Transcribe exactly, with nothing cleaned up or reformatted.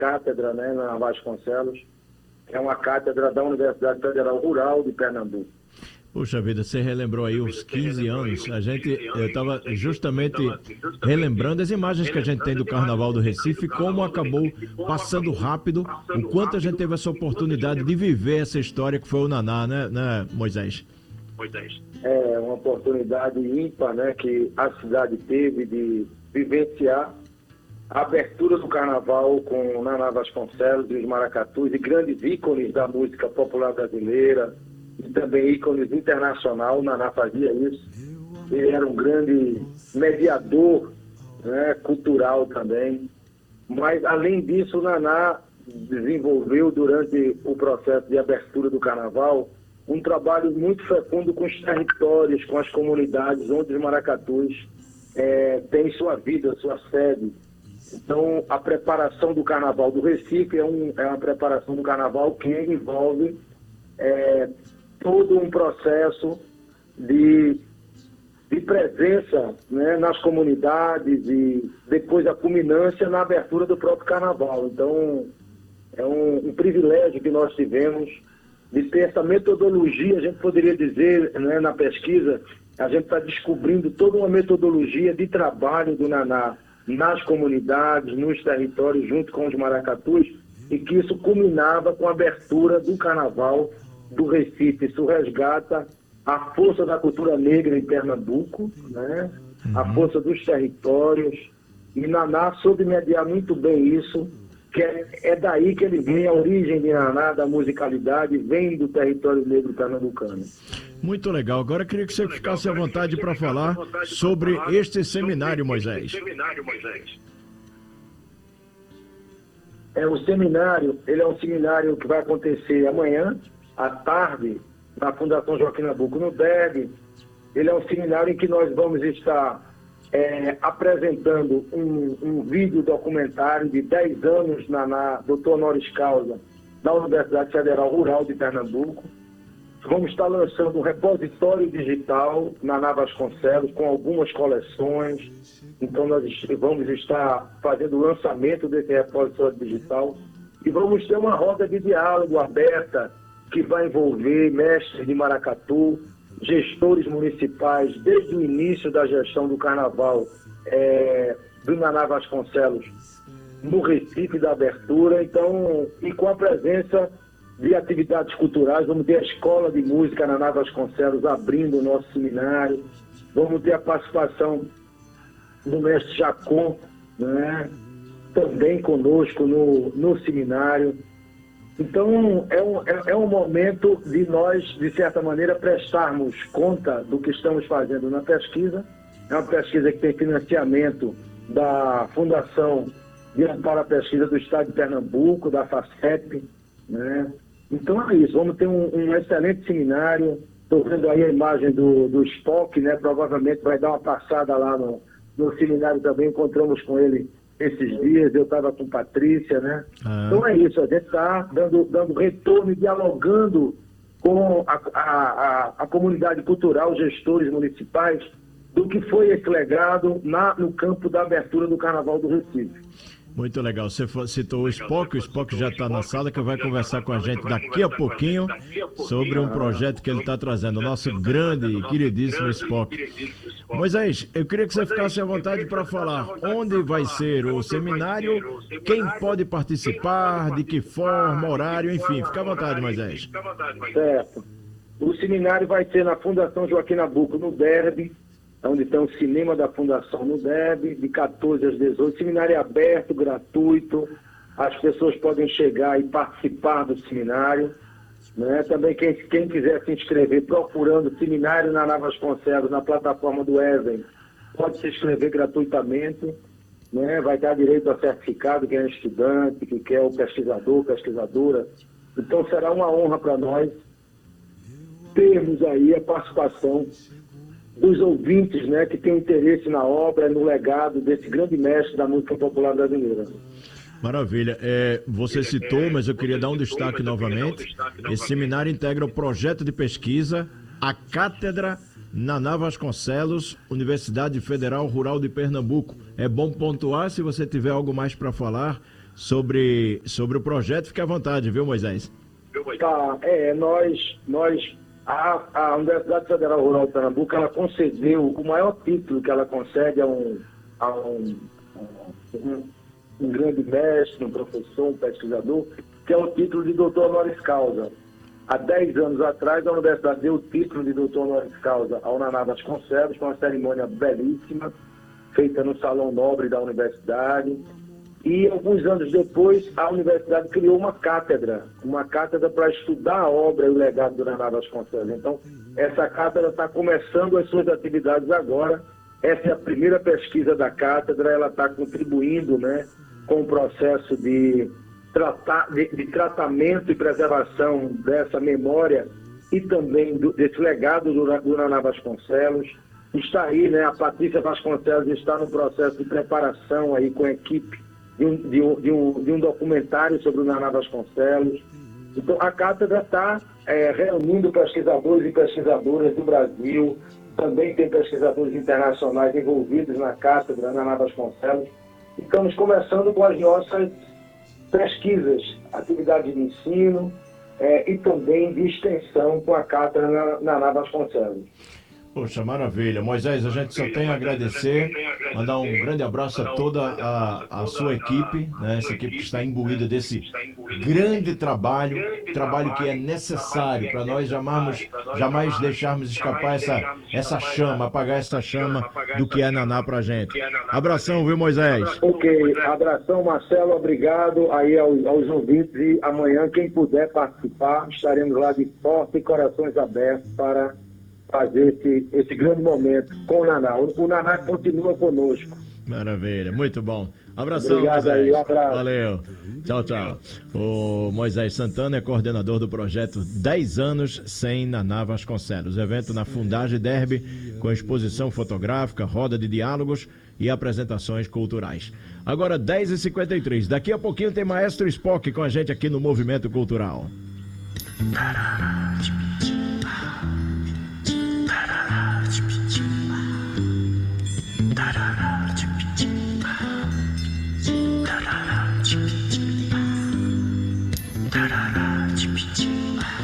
cátedra, né, na Vasconcelos, que é uma cátedra da Universidade Federal Rural de Pernambuco. Puxa vida, você relembrou aí os quinze anos. A gente, eu estava justamente relembrando as imagens que a gente tem do Carnaval do Recife, como acabou passando rápido, o quanto a gente teve essa oportunidade de viver essa história que foi o Naná, né, né Moisés? É uma oportunidade ímpar, né, que a cidade teve de vivenciar a abertura do Carnaval com o Naná Vasconcelos e os Maracatus, e grandes ícones da música popular brasileira, e também ícones internacional. O Naná fazia isso. Ele era um grande mediador, né, cultural também. Mas, além disso, o Naná desenvolveu, durante o processo de abertura do Carnaval, um trabalho muito fecundo com os territórios, com as comunidades onde os Maracatus é, têm sua vida, sua sede. Então, a preparação do Carnaval do Recife é, um, é uma preparação do Carnaval que envolve é, todo um processo de, de presença, né, nas comunidades e depois a culminância na abertura do próprio Carnaval. Então, é um, um privilégio que nós tivemos de ter essa metodologia, a gente poderia dizer, né, na pesquisa, a gente está descobrindo toda uma metodologia de trabalho do Naná nas comunidades, nos territórios, junto com os Maracatus, e que isso culminava com a abertura do Carnaval do Recife. Isso resgata a força da cultura negra em Pernambuco, né? Uhum. A força dos territórios, e Naná soube mediar muito bem isso, que é, é daí que ele vem, a origem de Naná, da musicalidade, vem do território negro pernambucano. Muito legal. Agora eu queria que você ficasse à vontade para falar sobre este seminário, Moisés. É, o seminário, ele é um seminário que vai acontecer amanhã, à tarde, na Fundação Joaquim Nabuco, no D E B. Ele é um seminário em que nós vamos estar é, apresentando um, um vídeo documentário de dez anos na, na doutor Honoris Causa, da Universidade Federal Rural de Pernambuco. Vamos estar lançando um repositório digital na Naná Vasconcelos, com algumas coleções. Então, nós vamos estar fazendo o lançamento desse repositório digital. E vamos ter uma roda de diálogo aberta, que vai envolver mestres de maracatu, gestores municipais, desde o início da gestão do Carnaval é, do Naná Vasconcelos, no Recife da abertura. Então, e com a presença de atividades culturais, vamos ter a Escola de Música Naná Vasconcelos abrindo o nosso seminário, vamos ter a participação do mestre Jacon, né, também conosco no, no seminário. Então, é um, é, é um momento de nós, de certa maneira, prestarmos conta do que estamos fazendo na pesquisa. É uma pesquisa que tem financiamento da Fundação de Amparo à Pesquisa do Estado de Pernambuco, da FACEP, né? Então é isso, vamos ter um, um excelente seminário. Estou vendo aí a imagem do, do Spock, né? Provavelmente vai dar uma passada lá no, no seminário também, encontramos com ele esses dias, eu estava com Patrícia, né? Ah. Então é isso, a gente está dando, dando retorno e dialogando com a, a, a, a comunidade cultural, gestores municipais, do que foi esse legado na, no campo da abertura do Carnaval do Recife. Muito legal. Você citou o Spock, o Spock já está na sala, que vai conversar com a gente daqui a pouquinho sobre um projeto que ele está trazendo, o nosso grande e queridíssimo Spock. Moisés, eu queria que você ficasse à vontade para falar onde vai ser o seminário, quem pode participar, de que forma, horário, enfim. Fica à vontade, Moisés. Certo. O seminário vai ser na Fundação Joaquim Nabuco, no Derby, onde tem o cinema da Fundação no D E B, de quatorze às dezoito. O seminário é aberto, gratuito, as pessoas podem chegar e participar do seminário, né? Também quem, quem quiser se inscrever procurando o Seminário Naná Vasconcelos na plataforma do Even, pode se inscrever gratuitamente, né? Vai dar direito a certificado, quem é estudante, que quer o pesquisador, pesquisadora. Então será uma honra para nós termos aí a participação dos ouvintes, né, que têm interesse na obra, no legado desse grande mestre da música popular brasileira. Maravilha. É, você citou, mas eu queria dar um destaque novamente. Esse seminário integra o projeto de pesquisa, a Cátedra Naná Vasconcelos, Universidade Federal Rural de Pernambuco. É bom pontuar, se você tiver algo mais para falar, sobre, sobre o projeto. Fique à vontade, viu, Moisés? Tá, é, nós, nós a, a Universidade Federal Rural de Pernambuco, ela concedeu o maior título que ela concede a um, a um, um, um grande mestre, um professor, um pesquisador, que é o título de doutor honoris causa. Há dez anos atrás, a universidade deu o título de doutor honoris causa ao Naná Vasconcelos, com uma cerimônia belíssima, feita no Salão Nobre da universidade. E alguns anos depois, a universidade criou uma cátedra, uma cátedra para estudar a obra e o legado do Naná Vasconcelos. Então, essa cátedra está começando as suas atividades agora. Essa é a primeira pesquisa da cátedra, ela está contribuindo, né, com o processo de, tratar, de, de tratamento e preservação dessa memória e também do, desse legado do, do Naná Vasconcelos. Está aí, né, a Patrícia Vasconcelos está no processo de preparação aí com a equipe De um, de, um, de, um, de um documentário sobre o Naná Vasconcelos. Então, a cátedra está é, reunindo pesquisadores e pesquisadoras do Brasil, também tem pesquisadores internacionais envolvidos na cátedra Naná Vasconcelos. Estamos começando com as nossas pesquisas, atividades de ensino é, e também de extensão com a cátedra Naná Vasconcelos. Poxa, maravilha. Moisés, a gente só tem a agradecer, mandar um grande abraço a toda a, a sua equipe, né? Essa equipe que está imbuída desse grande trabalho, trabalho que é necessário para nós jamais, jamais deixarmos escapar essa, essa chama, apagar essa chama do que é Naná para a gente. Abração, viu, Moisés? Ok, abração, Marcelo, obrigado aí aos, aos ouvintes e amanhã, quem puder participar, estaremos lá de porta e corações abertos para fazer esse, esse grande momento com o Naná. O Naná continua conosco. Maravilha, muito bom. Abração, obrigado Moisés. aí, um abraço. Valeu. Tchau, tchau. O Moisés Santana é coordenador do projeto dez anos sem Naná Vasconcelos. Evento na Fundagem Derby, com exposição fotográfica, roda de diálogos e apresentações culturais. Agora, dez e cinquenta e três. Daqui a pouquinho tem Maestro Spock com a gente aqui no Movimento Cultural. Da da da